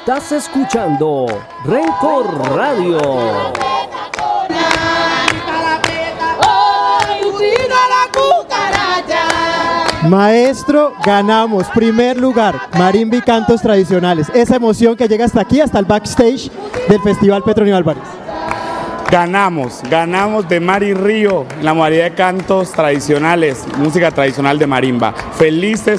Estás escuchando Rencor Radio. Maestro, ganamos, primer lugar, marimba y cantos tradicionales. Esa emoción que llega hasta aquí, hasta el backstage del Festival Petronio Álvarez. Ganamos de Mar y Río, la modalidad de cantos tradicionales, música tradicional de marimba. Felices.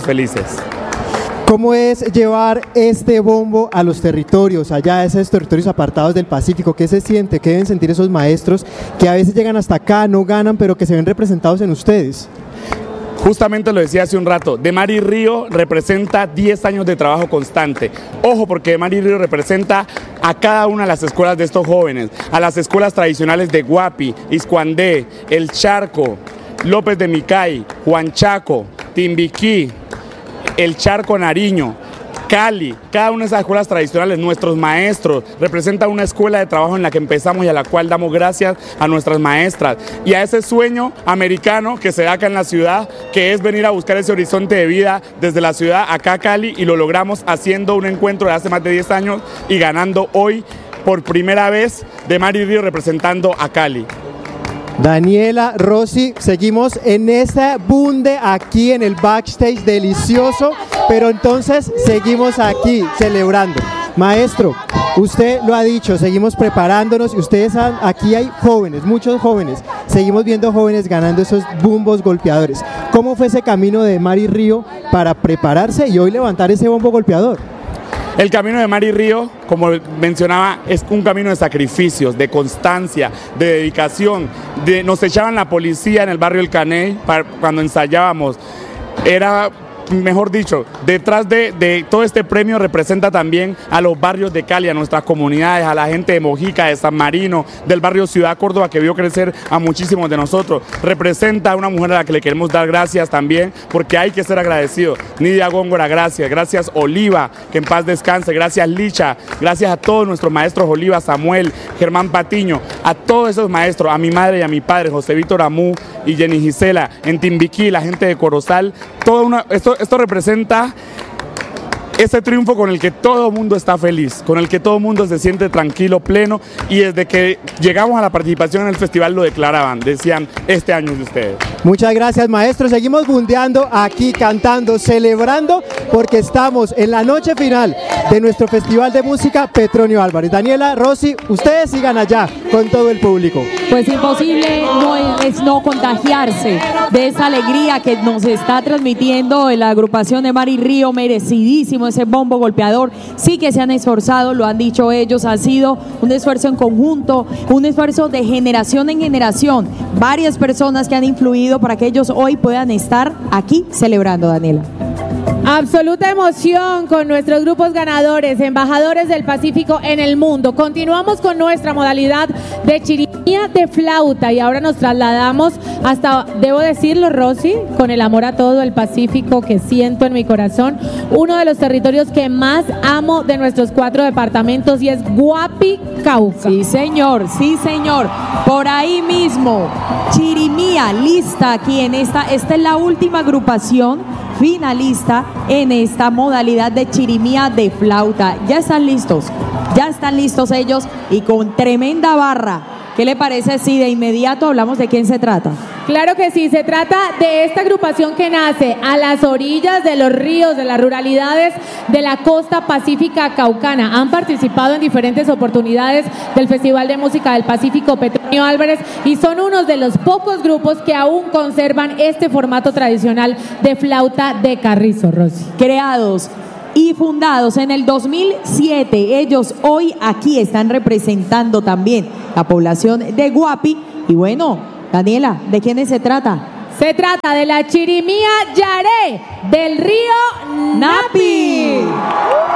¿Cómo es llevar este bombo a los territorios, allá a esos territorios apartados del Pacífico? ¿Qué se siente? ¿Qué deben sentir esos maestros que a veces llegan hasta acá, no ganan, pero que se ven representados en ustedes? Justamente lo decía hace un rato, De Mar y Río representa 10 años de trabajo constante. Ojo, porque De Mar y Río representa a cada una de las escuelas de estos jóvenes, a las escuelas tradicionales de Guapi, Iscuandé, El Charco, López de Micay, Huanchaco, Timbiquí, El Charco Nariño, Cali, cada una de esas escuelas tradicionales, nuestros maestros, representa una escuela de trabajo en la que empezamos y a la cual damos gracias a nuestras maestras y a ese sueño americano que se da acá en la ciudad, que es venir a buscar ese horizonte de vida desde la ciudad acá a Cali, y lo logramos haciendo un encuentro de hace más de 10 años y ganando hoy por primera vez De Mar y Río representando a Cali. Daniela, Rosy, seguimos en ese bunde aquí en el backstage delicioso, pero entonces seguimos aquí celebrando. Maestro, usted lo ha dicho, seguimos preparándonos y ustedes saben, aquí hay jóvenes, muchos jóvenes, seguimos viendo jóvenes ganando esos bumbos golpeadores. ¿Cómo fue ese camino de Mar y Río para prepararse y hoy levantar ese bombo golpeador? El camino de Mar y Río, como mencionaba, es un camino de sacrificios, de constancia, de dedicación. Nos echaban la policía en el barrio El Caney cuando ensayábamos. Era, mejor dicho, detrás de todo este premio representa también a los barrios de Cali, a nuestras comunidades, a la gente de Mojica, de San Marino, del barrio Ciudad Córdoba, que vio crecer a muchísimos de nosotros. Representa a una mujer a la que le queremos dar gracias también, porque hay que ser agradecido. Nidia Góngora, gracias Oliva, que en paz descanse, gracias Licha, gracias a todos nuestros maestros Oliva, Samuel, Germán Patiño, a todos esos maestros, a mi madre y a mi padre, José Víctor Amú y Jenny Gisela, en Timbiquí, la gente de Corozal, esto representa ese triunfo con el que todo el mundo está feliz, con el que todo el mundo se siente tranquilo, pleno, y desde que llegamos a la participación en el festival lo declaraban, decían, este año es de ustedes. Muchas gracias, maestro. Seguimos bundeando aquí, cantando, celebrando, porque estamos en la noche final de nuestro Festival de Música Petronio Álvarez. Daniela, Rosy, ustedes sigan allá con todo el público. Pues imposible no contagiarse de esa alegría que nos está transmitiendo la agrupación de Mar y Río, merecidísimo ese bombo golpeador. Sí que se han esforzado, lo han dicho ellos, ha sido un esfuerzo en conjunto, un esfuerzo de generación en generación, varias personas que han influido para que ellos hoy puedan estar aquí celebrando, Daniela. Absoluta emoción con nuestros grupos ganadores, embajadores del Pacífico en el mundo. Continuamos con nuestra modalidad de chirimía de flauta y ahora nos trasladamos hasta, debo decirlo, Rosy, con el amor a todo el Pacífico que siento en mi corazón, uno de los territorios que más amo de nuestros 4 departamentos, y es Guapi, Cauca. Sí, señor, por ahí mismo, chirimía lista aquí en esta es la última agrupación finalista en esta modalidad de chirimía de flauta. Ya están listos ellos y con tremenda barra. ¿Qué le parece si de inmediato hablamos de quién se trata? Claro que sí, se trata de esta agrupación que nace a las orillas de los ríos, de las ruralidades de la costa pacífica caucana. Han participado en diferentes oportunidades del Festival de Música del Pacífico Petronio Álvarez y son unos de los pocos grupos que aún conservan este formato tradicional de flauta de carrizo, Rosy. Creados y fundados en el 2007, ellos hoy aquí están representando también la población de Guapi. Y bueno, Daniela, ¿de quiénes se trata? Se trata de la chirimía Yaré del río Napi.